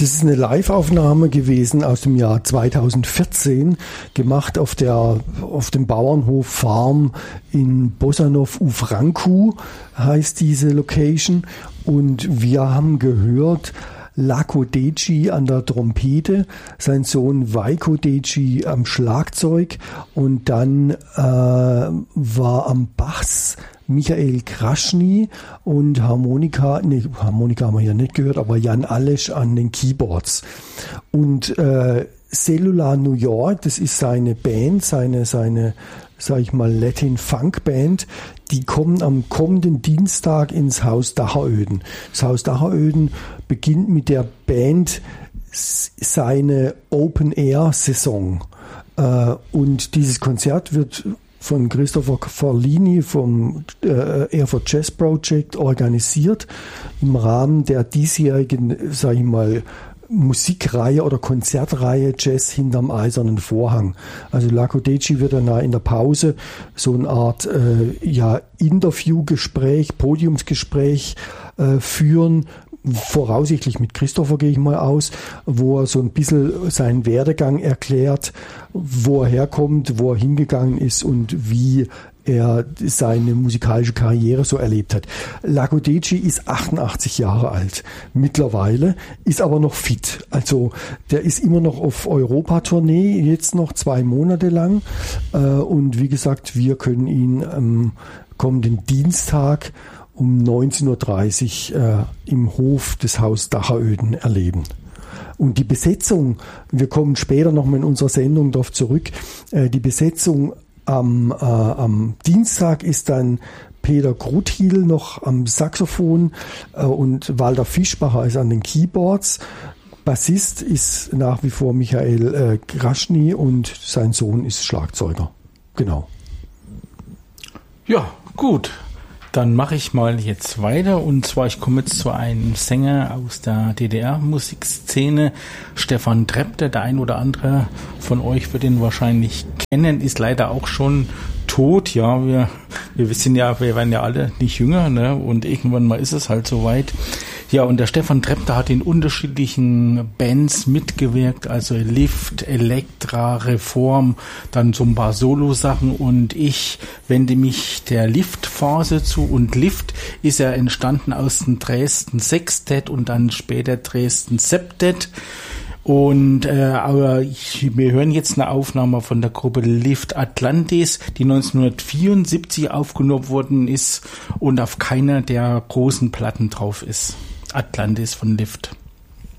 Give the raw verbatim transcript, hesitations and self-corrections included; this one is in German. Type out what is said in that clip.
Das ist eine Live-Aufnahme gewesen aus dem Jahr zweitausendvierzehn, gemacht auf der auf dem Bauernhof Farm in Bosanov u Francu, heißt diese Location. Und wir haben gehört Lako Deci an der Trompete, sein Sohn Veiko Deci am Schlagzeug und dann äh, war am Bass Michael Kraschny und Harmonika, nee, Harmonika haben wir ja nicht gehört, aber Jan Alesch an den Keyboards. Und äh, Cellular New York, das ist seine Band, seine, seine, sag ich mal, Latin-Funk-Band, die kommen am kommenden Dienstag ins Haus Dacheröden. Das Haus Dacheröden beginnt mit der Band seine Open-Air-Saison. Äh, und dieses Konzert wird von Christopher Forlini vom äh, Erfurt Jazz Project organisiert im Rahmen der diesjährigen, sag ich mal, Musikreihe oder Konzertreihe Jazz hinterm eisernen Vorhang. Also Lako Deci wird dann in der Pause so eine Art äh, ja, Interviewgespräch, Podiumsgespräch äh, führen, voraussichtlich mit Christopher gehe ich mal aus, wo er so ein bisschen seinen Werdegang erklärt, wo er herkommt, wo er hingegangen ist und wie er seine musikalische Karriere so erlebt hat. Lako Deci ist achtundachtzig Jahre alt mittlerweile, ist aber noch fit. Also der ist immer noch auf Europa-Tournee, jetzt noch zwei Monate lang. Und wie gesagt, wir können ihn am kommenden Dienstag um neunzehn Uhr dreißig äh, im Hof des Haus Dacheröden erleben. Und die Besetzung, wir kommen später nochmal in unserer Sendung darauf zurück, äh, die Besetzung am, äh, am Dienstag ist dann Peter Gruthiel noch am Saxophon äh, und Walter Fischbacher ist an den Keyboards. Bassist ist nach wie vor Michael äh, Kraschny und sein Sohn ist Schlagzeuger. Genau. Ja, gut. Dann mache ich mal jetzt weiter und zwar, ich komme jetzt zu einem Sänger aus der D D R-Musikszene, Stefan Trepter, der ein oder andere von euch wird ihn wahrscheinlich kennen, ist leider auch schon tot, ja, wir, wir wissen ja, wir werden ja alle nicht jünger, ne, und irgendwann mal ist es halt soweit. Ja, und der Stefan Trepter hat in unterschiedlichen Bands mitgewirkt, also Lift, Elektra, Reform, dann so ein paar Solo-Sachen und ich wende mich der Lift-Phase zu und Lift ist ja entstanden aus dem Dresden Sextett und dann später Dresden Septett. Und äh, aber ich, wir hören jetzt eine Aufnahme von der Gruppe Lift Atlantis, die neunzehnhundertvierundsiebzig aufgenommen worden ist und auf keiner der großen Platten drauf ist. Atlantis von Lift.